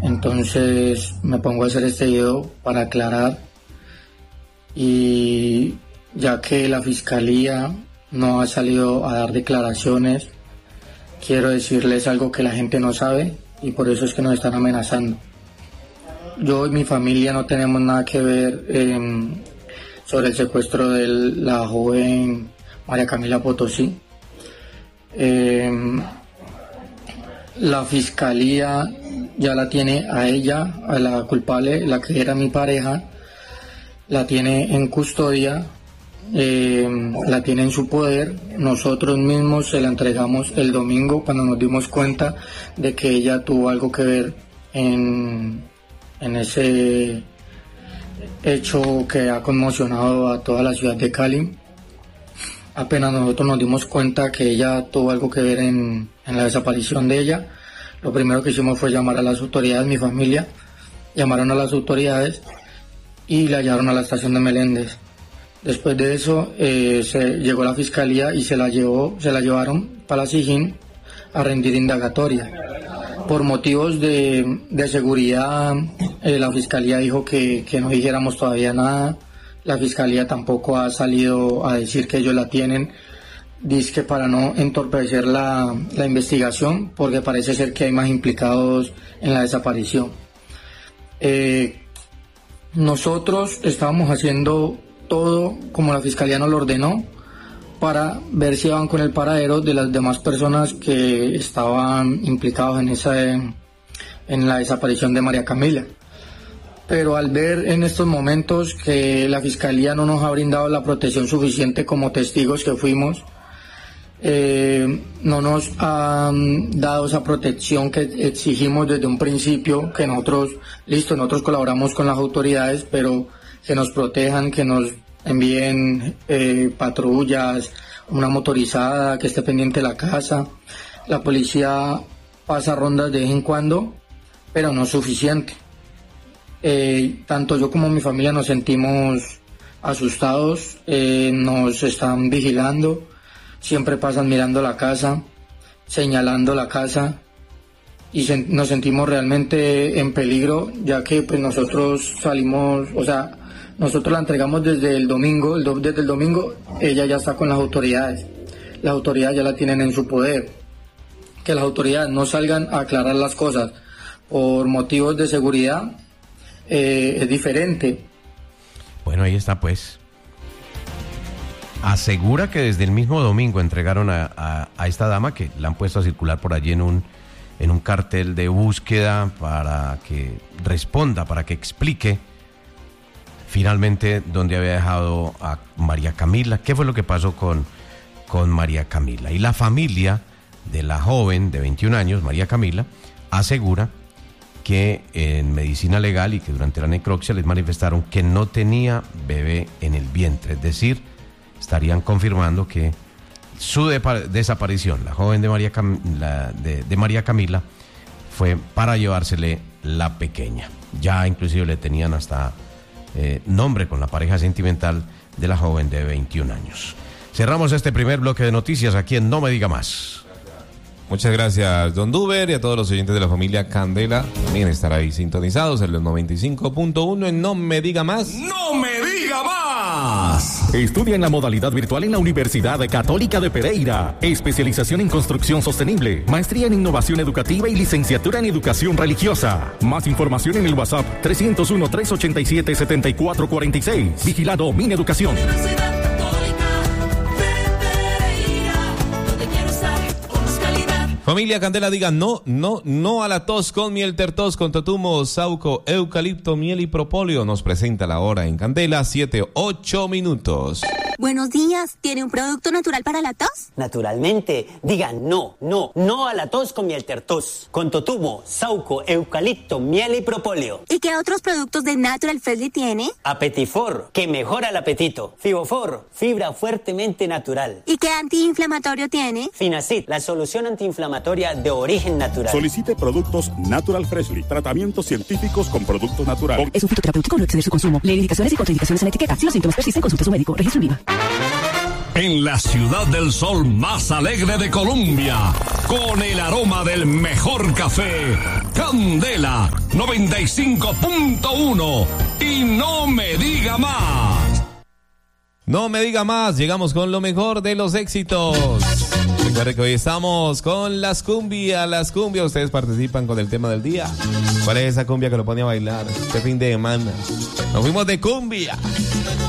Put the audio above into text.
Entonces me pongo a hacer este video para aclarar, y ya que la fiscalía no ha salido a dar declaraciones, quiero decirles algo que la gente no sabe y por eso es que nos están amenazando. Yo y mi familia no tenemos nada que ver sobre el secuestro de la joven María Camila Potosí. La fiscalía ya la tiene a ella, a la culpable, la que era mi pareja, la tiene en custodia, la tiene en su poder. Nosotros mismos se la entregamos el domingo cuando nos dimos cuenta de que ella tuvo algo que ver en ese hecho que ha conmocionado a toda la ciudad de Cali. Apenas nosotros nos dimos cuenta que ella tuvo algo que ver en la desaparición de ella, lo primero que hicimos fue llamar a las autoridades. Mi familia llamaron a las autoridades y la llevaron a la estación de Meléndez. Después de eso se llegó la fiscalía y se la llevaron para la SIJIN a rendir indagatoria. Por motivos de seguridad, la fiscalía dijo que no dijéramos todavía nada. La fiscalía tampoco ha salido a decir que ellos la tienen, dizque para no entorpecer la investigación, porque parece ser que hay más implicados en la desaparición. Nosotros estábamos haciendo todo como la fiscalía nos lo ordenó, para ver si daban con el paradero de las demás personas que estaban implicados en la desaparición de María Camila. Pero al ver en estos momentos que la fiscalía no nos ha brindado la protección suficiente como testigos que fuimos, no nos han dado esa protección que exigimos desde un principio, que nosotros colaboramos con las autoridades, pero que nos protejan, que nos envíen patrullas, una motorizada que esté pendiente de la casa. La policía pasa rondas de vez en cuando, pero no es suficiente. Tanto yo como mi familia nos sentimos asustados, nos están vigilando, siempre pasan mirando la casa, señalando la casa, y nos sentimos realmente en peligro, ya que pues nosotros salimos, nosotros la entregamos desde el domingo, desde el domingo ella ya está con las autoridades ya la tienen en su poder. Que las autoridades no salgan a aclarar las cosas por motivos de seguridad es diferente. Bueno, ahí está pues. Asegura que desde el mismo domingo entregaron a esta dama, que la han puesto a circular por allí en un cartel de búsqueda para que responda, para que explique finalmente dónde había dejado a María Camila, qué fue lo que pasó con María Camila. Y la familia de la joven de 21 años, María Camila, asegura que en medicina legal y que durante la necropsia les manifestaron que no tenía bebé en el vientre, es decir, estarían confirmando que su desaparición, la joven de María Camila, fue para llevársele la pequeña. Ya inclusive le tenían hasta nombre con la pareja sentimental de la joven de 21 años. Cerramos este primer bloque de noticias aquí en No Me Diga Más. Muchas gracias, don Duber, y a todos los oyentes de la familia Candela. También estar ahí sintonizados en los 95.1 en No Me Diga Más. ¡No me diga más! Estudia en la modalidad virtual en la Universidad Católica de Pereira. Especialización en construcción sostenible, maestría en innovación educativa y licenciatura en educación religiosa. Más información en el WhatsApp 301-387-7446. Vigilado Mineducación. Familia Candela, diga no a la tos con miel tertos, con totumo, sauco, eucalipto, miel y propóleo. Nos presenta la hora en Candela, 7:08 minutos. Buenos días, ¿tiene un producto natural para la tos? Naturalmente, diga no a la tos con miel tertos, con totumo, sauco, eucalipto, miel y propóleo. ¿Y qué otros productos de Natural Freshly tiene? Apetifor, que mejora el apetito. Fibofor, fibra fuertemente natural. ¿Y qué antiinflamatorio tiene? Finacid, la solución antiinflamatoria de origen natural. Solicite productos Natural Freshly, tratamientos científicos con productos naturales. Es un fitoterapéutico, no exceder su consumo. Lee indicaciones y contraindicaciones en la etiqueta. Si los síntomas persisten, consulte a su médico. Registro en Viva. En la ciudad del sol más alegre de Colombia, con el aroma del mejor café, Candela 95.1 y no me diga más. No me diga más, llegamos con lo mejor de los éxitos. Recuerde que hoy estamos con las cumbias. Ustedes participan con el tema del día. ¿Cuál es esa cumbia que lo pone a bailar este fin de semana? Nos fuimos de cumbia.